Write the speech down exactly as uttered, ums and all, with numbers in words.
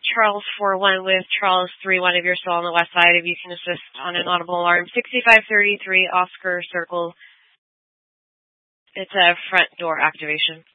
Charles four one with Charles three one if you're still on the west side, if you can assist on an audible alarm. sixty-five thirty-three Oscar Circle. It's a front door activation.